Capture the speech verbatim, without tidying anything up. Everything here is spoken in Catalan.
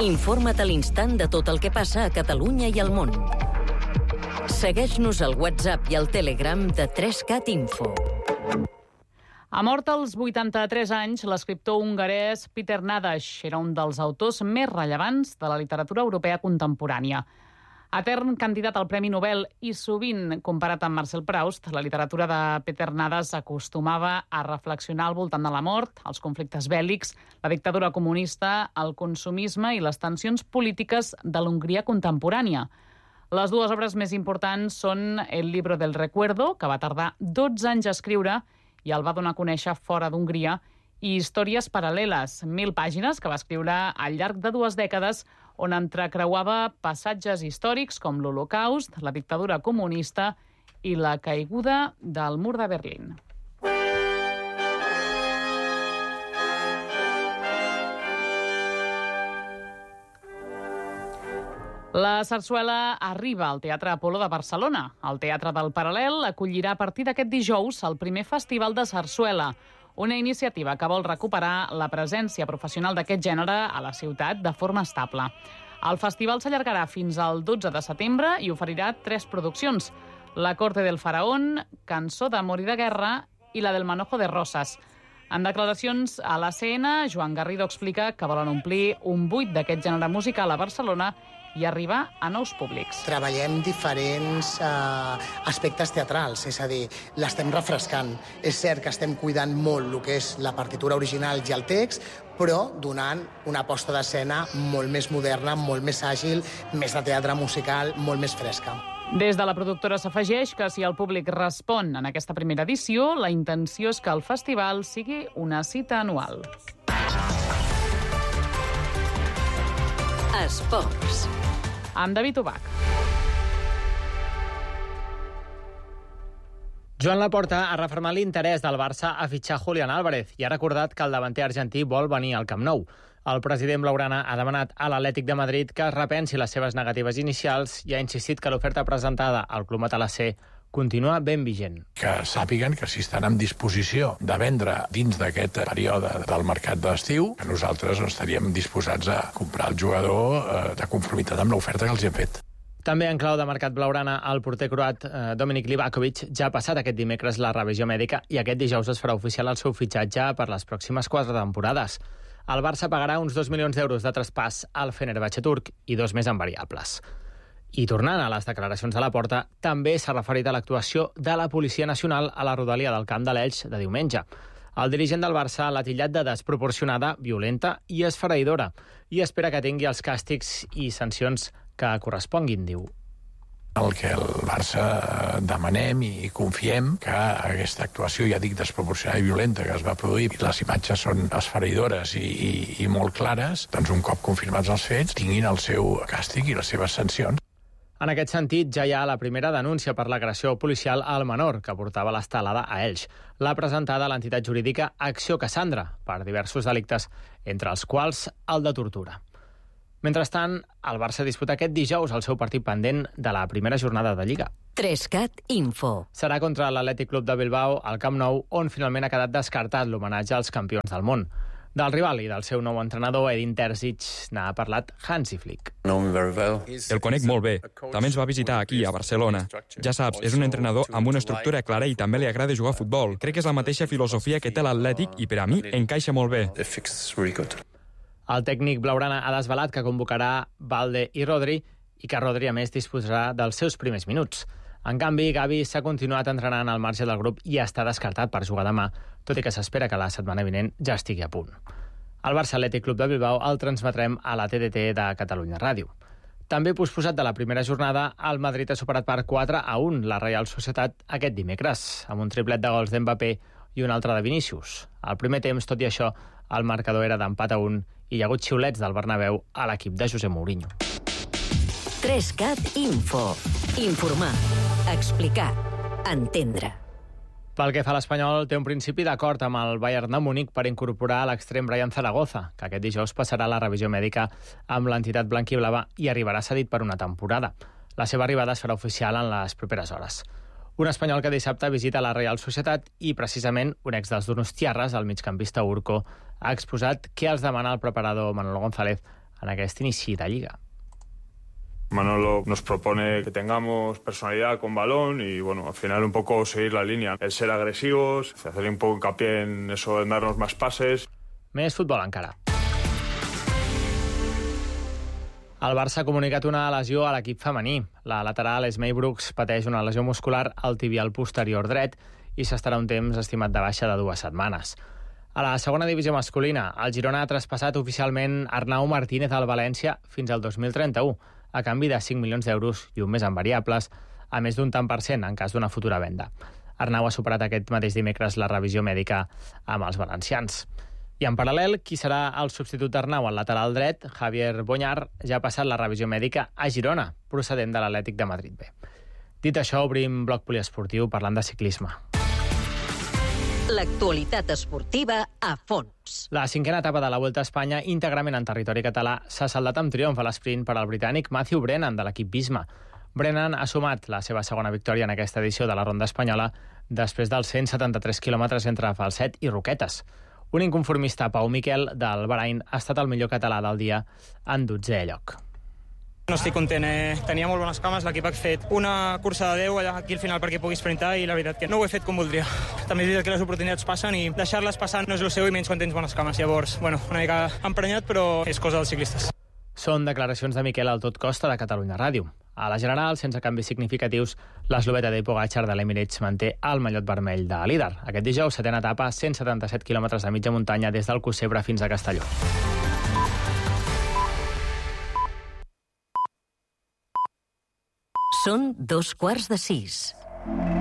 Informa't a l'instant de tot el que passa a Catalunya i al món. Segueix-nos al WhatsApp i al Telegram de tres cat Info. Ha mort als vuitanta-tres anys l'escriptor hongarès Péter Nádas. Era un dels autors més rellevants de la literatura europea contemporània. Etern candidat al Premi Nobel i sovint comparat amb Marcel Proust, la literatura de Péter Nádas acostumava a reflexionar al voltant de la mort, els conflictes bèl·lics, la dictadura comunista, el consumisme i les tensions polítiques de l'Hongria contemporània. Les dues obres més importants són El libro del recuerdo, que va tardar dotze anys a escriure i el va donar a conèixer fora d'Hongria, i Històries paral·leles, mil pàgines que va escriure al llarg de dues dècades, on entrecreuava passatges històrics com l'Holocaust, la dictadura comunista i la caiguda del mur de Berlín. La sarsuela arriba al Teatre Apolo de Barcelona. El Teatre del Paral·lel acollirà a partir d'aquest dijous el primer festival de sarsuela, una iniciativa que vol recuperar la presència professional d'aquest gènere a la ciutat de forma estable. El festival s'allargarà fins al dotze de setembre i oferirà tres produccions: La corte del faraón, Cançó d'amor i de guerra i la del manojo de roses. En declaracions a l'A C N, Joan Garrido explica que volen omplir un buit d'aquest gènere musical a Barcelona i arribar a nous públics. Treballem diferents eh, aspectes teatrals, és a dir, l'estem refrescant. És cert que estem cuidant molt el que és la partitura original i el text, però donant una posta d'escena molt més moderna, molt més àgil, més de teatre musical, molt més fresca. Des de la productora s'afegeix que si el públic respon en aquesta primera edició, la intenció és que el festival sigui una cita anual. Esports. Amb David Ubach. Joan Laporta ha refermat l'interès del Barça a fitxar Julián Álvarez i ha recordat que el davanter argentí vol venir al Camp Nou. El president blaugrana ha demanat a l'Atlètic de Madrid que es repensi les seves negatives inicials i ha insistit que l'oferta presentada al club matalasser continua ben vigent. Que sàpiguen que si estan en disposició de vendre dins d'aquest període del mercat d'estiu, que nosaltres no estaríem disposats a comprar el jugador eh, de conformitat amb l'oferta que els hem fet. També en clau de mercat blaugrana, el porter croat eh, Dominik Livakovic ja ha passat aquest dimecres la revisió mèdica i aquest dijous es farà oficial el seu fitxatge per les pròximes quatre temporades. El Barça pagarà uns dos milions d'euros de traspàs al Fenerbahçe turc i dos més en variables. I tornant a les declaracions de Laporta, també s'ha referit a l'actuació de la Policia Nacional a la rodalia del Camp de l'Elx de diumenge. El dirigent del Barça l'ha titllat de desproporcionada, violenta i esfereïdora i espera que tingui els càstigs i sancions que corresponguin, diu. El que el Barça demanem i confiem que aquesta actuació, ja dic, desproporcionada i violenta que es va produir, i les imatges són esfereïdores i, i, i molt clares, doncs un cop confirmats els fets, tinguin el seu càstig i les seves sancions. En aquest sentit, ja hi ha la primera denúncia per l'agressió policial al menor que portava l'estelada a Elx. L'ha presentada l'entitat jurídica Acció Cassandra per diversos delictes, entre els quals el de tortura. Mentrestant, el Barça disputa aquest dijous el seu partit pendent de la primera jornada de Lliga. tres cat Info. Serà contra l'Atlètic Club de Bilbao al Camp Nou, on finalment ha quedat descartat l'homenatge als campions del món. Del rival i del seu nou entrenador, Edin Terzic, n'ha parlat Hansi Flick. El conec molt bé. També ens va visitar aquí, a Barcelona. Ja saps, és un entrenador amb una estructura clara i també li agrada jugar a futbol. Crec que és la mateixa filosofia que té l'Atlètic i per a mi encaixa molt bé. El tècnic blaugrana ha desvelat que convocarà Balde i Rodri i que Rodri, a més, disposarà dels seus primers minuts. En canvi, Gavi s'ha continuat entrenant al marge del grup i està descartat per jugar demà, tot i que s'espera que la setmana vinent ja estigui a punt. El Barça Atlètic Club de Bilbao el transmetrem a la T D T de Catalunya Ràdio. També posposat de la primera jornada, el Madrid ha superat per quatre a un la Reial Societat aquest dimecres, amb un triplet de gols d'Mbappé i un altre de Vinícius. Al primer temps, tot i això, el marcador era d'empat a un i hi ha hagut xiulets del Bernabéu a l'equip de José Mourinho. tres cat Info. Informar, explicar, entendre. Pel que fa a l'Espanyol, té un principi d'acord amb el Bayern de Múnich per incorporar l'extrem Brian Zaragoza, que aquest dijous passarà la revisió mèdica amb l'entitat blanquiblava i arribarà cedit per una temporada. La seva arribada es farà oficial en les properes hores. Un espanyol que dissabte visita la Real Societat i, precisament, un ex dels donostiarres, el migcampista Urco, ha exposat què els demana el preparador Manolo González en aquest inici de Lliga. Manolo nos propone que tengamos personalidad con balón y, bueno, al final un poco seguir la línea. El ser agresivos, hacer un poco hincapié en eso de darnos más pases. Més futbol encara. El Barça ha comunicat una lesió a l'equip femení. La lateral Esmei Brooks pateix una lesió muscular al tibial posterior dret i s'estarà un temps estimat de baixa de dues setmanes. A la segona divisió masculina, el Girona ha traspassat oficialment Arnau Martínez al València fins al dos mil trenta-u, a canvi de cinc milions d'euros i un mes en variables, a més d'un tant per cent en cas d'una futura venda. Arnau ha superat aquest mateix dimecres la revisió mèdica amb els valencians. I en paral·lel, qui serà el substitut d'Arnau al lateral dret, Javier Boñar, ja ha passat la revisió mèdica a Girona, procedent de l'Atlètic de Madrid B. Dit això, obrim bloc poliesportiu parlant de ciclisme. L'actualitat esportiva a fons. La cinquena etapa de la Vuelta a Espanya, íntegrament en territori català, s'ha saldat amb triomf a l'esprint per al britànic Matthew Brennan, de l'equip Visma. Brennan ha sumat la seva segona victòria en aquesta edició de la Ronda Espanyola després dels cent setanta-tres quilòmetres entre Falset i Roquetes. Un inconformista, Pau Miquel, del Bahrain, ha estat el millor català del dia en dotzè lloc. No estic content, eh? Tenia molt bones cames, l'equip ha fet una cursa de deu allà aquí al final perquè pugui sprintar i la veritat que no ho he fet com voldria. També és veritat que les oportunitats passen i deixar-les passar no és el seu i menys quan tens bones cames. Llavors, bueno, una mica emprenyat, però és cosa dels ciclistes. Són declaracions de Miquel al Tot Costa de Catalunya Ràdio. A la general, sense canvis significatius, l'esloveta de Pogačar de l'Emirates manté el mallot vermell de líder. Aquest dijous, setena etapa, cent setanta-set quilòmetres de mitja muntanya des del Cocebre fins a Castelló. Són dos quarts de sis.